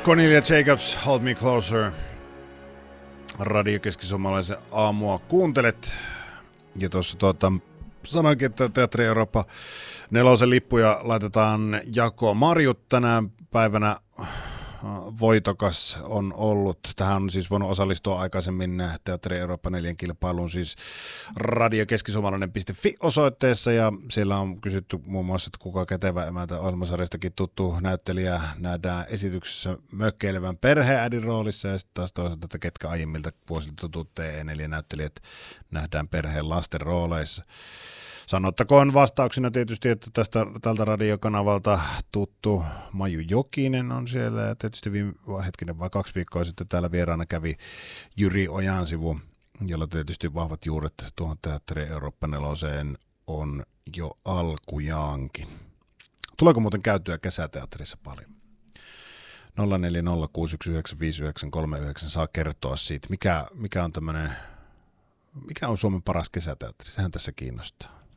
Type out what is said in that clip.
Cornelia Jacobs, Hold Me Closer. Radio Keski-Suomalaisen aamua kuuntelet. Ja tuossa sanoinkin, että Teatteri Eurooppa 4 lippuja laitetaan jakoon. Marjut tänä päivänä voitokas on ollut. Tähän on siis voinut osallistua aikaisemmin Teatteri Eurooppa 4 kilpailuun, siis radiokeskisuomalainen.fi osoitteessa, ja siellä on kysytty muun muassa, että kuka kätevä emäntä ohjelmasarjastakin tuttu näyttelijä nähdään esityksessä mökkeilevän perheäidin roolissa, ja sitten taas toisaalta, että ketkä aiemmilta vuosilta tutut TE4-näyttelijät nähdään perheen lasten rooleissa. Sanottakoon vastauksena tietysti, että tältä radiokanavalta tuttu Maju Jokinen on siellä, ja tietysti vai 2 viikkoa sitten täällä vieraana kävi Jyri Ojansivu, jolla tietysti vahvat juuret tuohon Teatteri Eurooppa 4 on jo alkujaankin. Tuleeko muuten käytyä kesäteatterissa paljon? 0406195939 saa kertoa siitä, mikä on Suomen paras kesäteatteri, sehän tässä kiinnostaa.